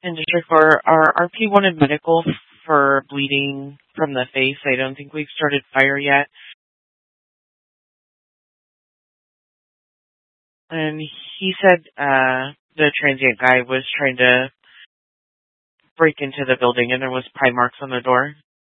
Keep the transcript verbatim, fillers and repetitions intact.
And District four, our R P wanted medical for bleeding from the face. I don't think we've started fire yet. And he said uh, the transient guy was trying to break into the building and there was pry marks on the door.